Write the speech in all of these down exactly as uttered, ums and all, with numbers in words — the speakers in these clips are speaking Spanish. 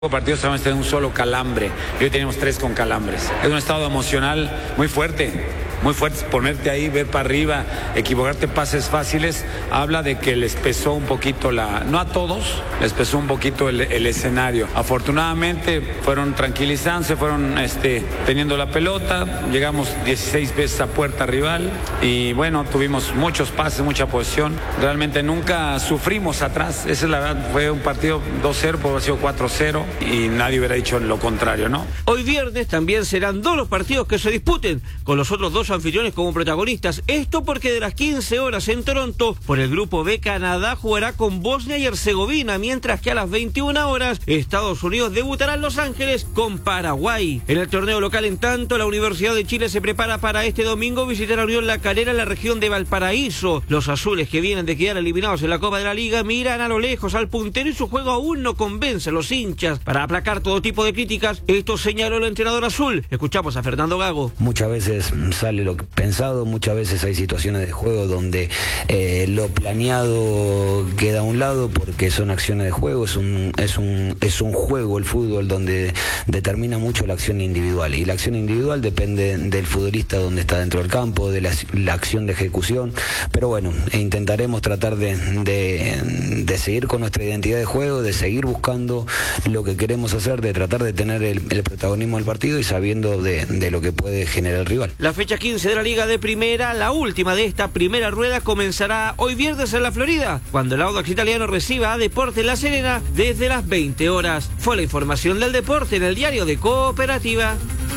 partidos solamente de un solo calambre y hoy tenemos tres con calambres. Es un estado emocional muy fuerte, muy fuerte. Ponerte ahí, ver para arriba, equivocarte, pases fáciles, habla de que les pesó un poquito la, no a todos, les pesó un poquito el, el escenario. Afortunadamente fueron tranquilizándose, fueron este, teniendo la pelota, llegamos dieciséis veces a puerta rival y bueno, tuvimos muchos pases, mucha posesión. Realmente nunca sufrimos atrás, esa es la verdad, fue un partido dos cero, por haber sido cuatro cero. Y nadie hubiera dicho lo contrario, ¿no? Hoy viernes también serán dos los partidos que se disputen, con los otros dos anfitriones como protagonistas. Esto porque de las quince horas en Toronto, por el grupo B, Canadá jugará con Bosnia y Herzegovina, mientras que a las veintiuna horas, Estados Unidos debutará en Los Ángeles con Paraguay. En el torneo local, en tanto, la Universidad de Chile se prepara para este domingo visitar a Unión La Calera en la región de Valparaíso. Los azules, que vienen de quedar eliminados en la Copa de la Liga, miran a lo lejos al puntero y su juego aún no convence a los hinchas. Para aplacar todo tipo de críticas, esto señaló el entrenador azul. Escuchamos a Fernando Gago. Muchas veces sale lo pensado, muchas veces hay situaciones de juego donde eh, lo planeado queda a un lado porque son acciones de juego, es un, es un, es un juego el fútbol donde determina mucho la acción individual y la acción individual depende del futbolista donde está dentro del campo, de la, la acción de ejecución, pero bueno, intentaremos tratar de, de, de seguir con nuestra identidad de juego, de seguir buscando lo que queremos hacer, de tratar de tener el, el protagonismo del partido y sabiendo de, de lo que puede generar el rival. La fecha quince de la Liga de Primera, la última de esta primera rueda, comenzará hoy viernes en la Florida, cuando el Audax Italiano reciba a Deportes La Serena desde las veinte horas. Fue la información del deporte en el diario de Cooperativa.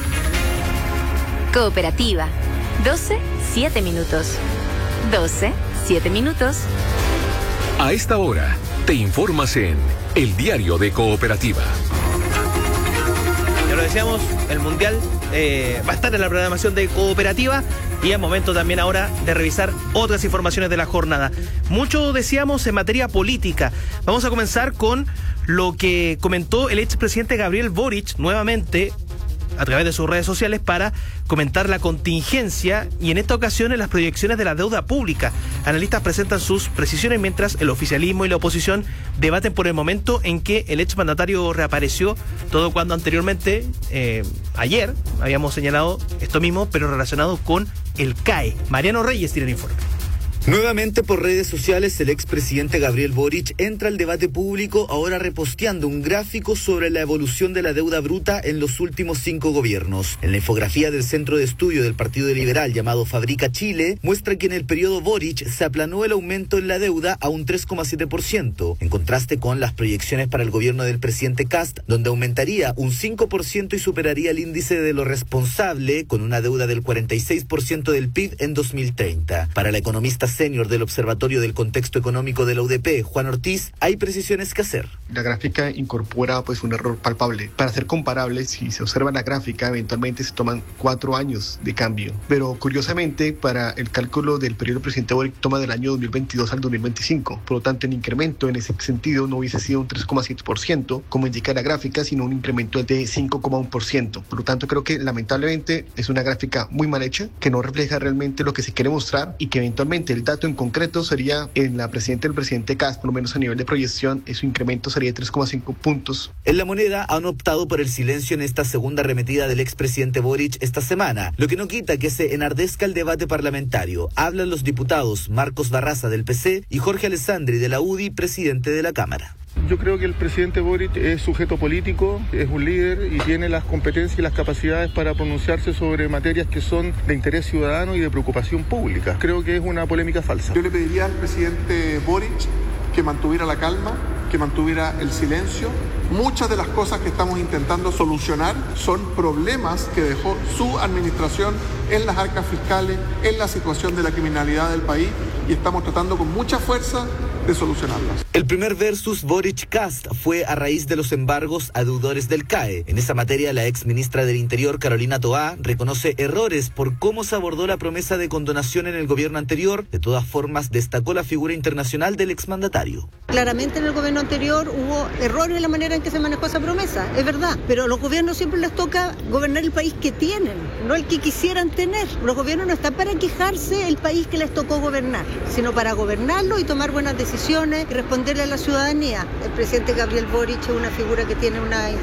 Cooperativa, doce, siete minutos. doce, siete minutos. A esta hora, te informas en el diario de Cooperativa. Ya lo decíamos, el Mundial eh, va a estar en la programación de Cooperativa y es momento también ahora de revisar otras informaciones de la jornada. Mucho decíamos en materia política. Vamos a comenzar con lo que comentó el expresidente Gabriel Boric nuevamente a través de sus redes sociales para comentar la contingencia y en esta ocasión en las proyecciones de la deuda pública. Analistas presentan sus precisiones mientras el oficialismo y la oposición debaten por el momento en que el exmandatario reapareció, todo cuando anteriormente, eh, ayer, habíamos señalado esto mismo, pero relacionado con el C A E. Mariano Reyes tiene el informe. Nuevamente por redes sociales, el expresidente Gabriel Boric entra al debate público ahora reposteando un gráfico sobre la evolución de la deuda bruta en los últimos cinco gobiernos. En la infografía del Centro de Estudio del Partido Liberal llamado Fabrica Chile, muestra que en el periodo Boric se aplanó el aumento en la deuda a un tres coma siete por ciento, en contraste con las proyecciones para el gobierno del presidente Kast, donde aumentaría un cinco por ciento y superaría el índice de lo responsable con una deuda del cuarenta y seis por ciento del P I B en dos mil treinta. Para la economista senior del Observatorio del Contexto Económico de la U D P, Juan Ortiz, hay precisiones que hacer. La gráfica incorpora pues un error palpable. Para ser comparable, si se observa la gráfica, eventualmente se toman cuatro años de cambio. Pero curiosamente, para el cálculo del periodo presidente Boric toma del año dos mil veintidós al dos mil veinticinco. Por lo tanto, el incremento en ese sentido no hubiese sido un tres coma siete por ciento, como indica la gráfica, sino un incremento de cinco coma uno por ciento. Por lo tanto, creo que lamentablemente es una gráfica muy mal hecha, que no refleja realmente lo que se quiere mostrar y que eventualmente el dato en concreto sería en la presidenta del presidente Kast, por lo menos a nivel de proyección, su incremento sería de tres coma cinco puntos. En La Moneda han optado por el silencio en esta segunda arremetida del expresidente Boric esta semana, lo que no quita que se enardezca el debate parlamentario. Hablan los diputados Marcos Barraza del P C y Jorge Alessandri de la U D I, presidente de la Cámara. Yo creo que el presidente Boric es sujeto político, es un líder y tiene las competencias y las capacidades para pronunciarse sobre materias que son de interés ciudadano y de preocupación pública. Creo que es una polémica falsa. Yo le pediría al presidente Boric que mantuviera la calma, que mantuviera el silencio. Muchas de las cosas que estamos intentando solucionar son problemas que dejó su administración en las arcas fiscales, en la situación de la criminalidad del país y estamos tratando con mucha fuerza de solucionarlas. El primer versus Boric-Kast fue a raíz de los embargos a deudores del C A E. En esa materia, la ex ministra del Interior, Carolina Toá, reconoce errores por cómo se abordó la promesa de condonación en el gobierno anterior. De todas formas, destacó la figura internacional del exmandatario. Claramente en el gobierno anterior hubo errores en la manera en que se manejó esa promesa, es verdad, pero a los gobiernos siempre les toca gobernar el país que tienen, no el que quisieran tener. Los gobiernos no están para quejarse el país que les tocó gobernar, sino para gobernarlo y tomar buenas decisiones. decisiones y responderle a la ciudadanía. El presidente Gabriel Boric es una figura que tiene una